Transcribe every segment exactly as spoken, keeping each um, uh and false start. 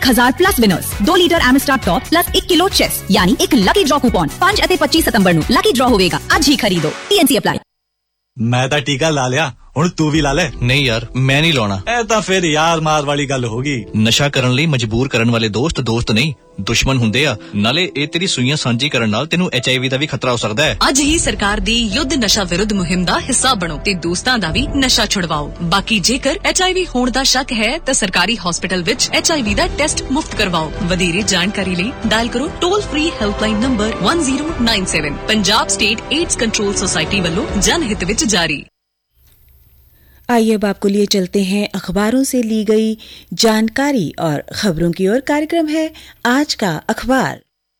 एक हजार plus winners, दो लीटर एमिस्टार टॉप प्लस एक किलो चेस यानी एक लकी ड्रॉ कूपन पांच ਅਤੇ पच्चीस सितंबर ਨੂੰ लकी ड्रॉ ਹੋਵੇਗਾ। ਅੱਜ ਹੀ ਖਰੀਦੋ। TNC apply. मैं तो टीका ला लिया, ਹੁਣ ਤੂੰ ਵੀ ਲਾ ਲੈ। ਨਹੀਂ ਯਾਰ ਮੈਂ ਨਹੀਂ ਲਾਉਣਾ। ਇਹ ਤਾਂ ਫਿਰ ਯਾਰ ਮਾਰ ਵਾਲੀ ਗੱਲ ਹੋ ਗਈ। ਨਸ਼ਾ ਕਰਨ ਲਈ ਮਜਬੂਰ ਕਰਨ ਵਾਲੇ ਦੋਸਤ ਦੋਸਤ ਨਹੀਂ ਦੁਸ਼ਮਣ ਹੁੰਦੇ ਆ। ਨਾਲੇ ਇਹ ਤੇਰੀ ਸੂਈਆਂ ਸਾਂਝੀ ਕਰਨ ਨਾਲ ਤੈਨੂੰ ਐਚਆਈਵੀ ਦਾ ਵੀ ਖਤਰਾ ਹੋ ਸਕਦਾ ਹੈ। ਅੱਜ ਹੀ ਸਰਕਾਰ ਦੀ ਯੁੱਧ ਨਸ਼ਾ ਵਿਰੁੱਧ ਮੁਹਿੰਮ ਦਾ ਹਿੱਸਾ ਬਣੋ ਤੇ ਦੋਸਤਾਂ ਦਾ ਵੀ ਨਸ਼ਾ ਛੁਡਵਾਓ। ਬਾਕੀ ਜੇਕਰ ਐਚਆਈਵੀ ਹੋਣ ਦਾ ਸ਼ੱਕ ਹੈ ਤਾਂ ਸਰਕਾਰੀ ਹਸਪਤਾਲ ਵਿੱਚ ਐਚਆਈਵੀ ਦਾ ਟੈਸਟ ਮੁਫਤ ਕਰਵਾਓ। ਵਧੇਰੇ ਜਾਣਕਾਰੀ ਲਈ ਡਾਇਲ ਕਰੋ ਟੋਲ ਫ੍ਰੀ ਹੈਲਪਲਾਈਨ ਨੰਬਰ ਇੱਕ ਜ਼ੀਰੋ ਨੌ ਸੱਤ। Punjab state AIDS control society ਵੱਲੋਂ ਜਨਹਿਤ ਵਿੱਚ ਜਾਰੀ। आइए अब आपको लिए चलते हैं अखबारों से ली गई जानकारी और खबरों की ओर। कार्यक्रम है आज का अखबार।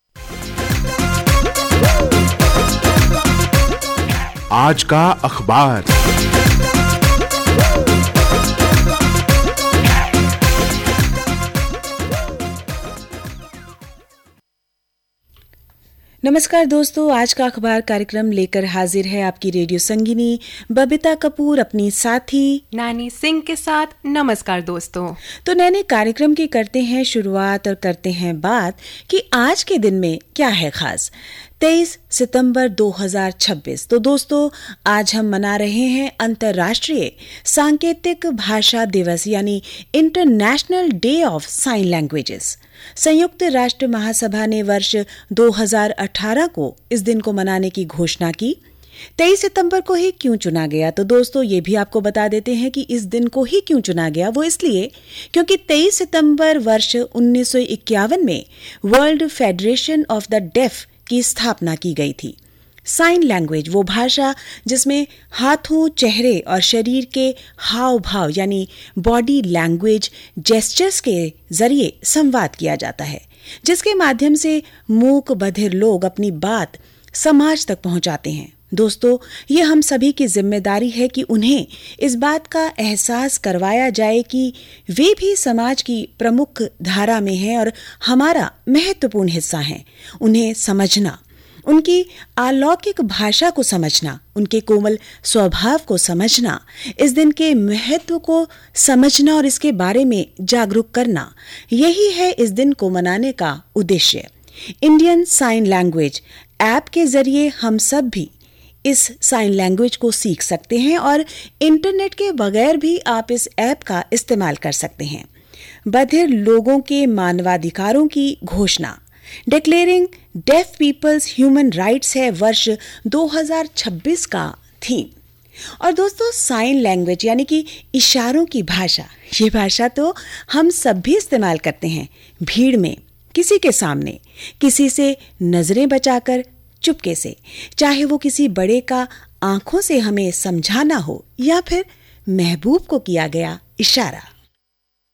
आज का अखबार। नमस्कार दोस्तों, आज का अखबार कार्यक्रम लेकर हाजिर है आपकी रेडियो संगिनी बबीता कपूर अपनी साथी नानी सिंह के साथ। नमस्कार दोस्तों। तो नैने कार्यक्रम की करते हैं शुरुआत और करते हैं बात कि आज के दिन में क्या है खास। तेईस सितंबर दो हज़ार छब्बीस। तो दोस्तों आज हम मना रहे हैं अंतर्राष्ट्रीय सांकेतिक भाषा दिवस यानी international day of sine languages. संयुक्त राष्ट्र महासभा ने वर्ष दो हज़ार अठारह को इस दिन को मनाने की घोषणा की। तेईस सितंबर को ही क्यों चुना गया, तो दोस्तों ये भी आपको बता देते हैं कि इस दिन को ही क्यों चुना गया। वो इसलिए क्योंकि तेईस सितंबर वर्ष उन्नीस सौ इक्यावन में world federation of the def की स्थापना की गई थी। साइन लैंग्वेज वो भाषा जिसमें हाथों, चेहरे और शरीर के हाव भाव यानी बॉडी लैंग्वेज जेस्चर्स के जरिए संवाद किया जाता है, जिसके माध्यम से मूक बधिर लोग अपनी बात समाज तक पहुंचाते हैं। दोस्तों ये हम सभी की जिम्मेदारी है कि उन्हें इस बात का एहसास करवाया जाए कि वे भी समाज की प्रमुख धारा में हैं और हमारा महत्वपूर्ण हिस्सा हैं। उन्हें समझना, उनकी अलौकिक भाषा को समझना, उनके कोमल स्वभाव को समझना, इस दिन के महत्व को समझना और इसके बारे में जागरूक करना, यही है इस दिन को मनाने का उद्देश्य। इंडियन साइन लैंग्वेज ऐप के जरिए हम सब भी इस साइन लैंग्वेज को सीख सकते हैं और इंटरनेट के बगैर भी आप इस ऐप का इस्तेमाल कर सकते हैं। बधिर लोगों के मानवाधिकारों की घोषणा declaring def peoples human rights है वर्ष दो हज़ार छब्बीस का थीम। और दोस्तों साइन लैंग्वेज यानी कि इशारों की भाषा, ये भाषा तो हम सब भी इस्तेमाल करते हैं। भीड़ में, किसी के सामने, किसी से नजरें बचाकर, चुपके से, चाहे वो किसी बड़े का आंखों से हमें समझाना हो या फिर महबूब को किया गया इशारा।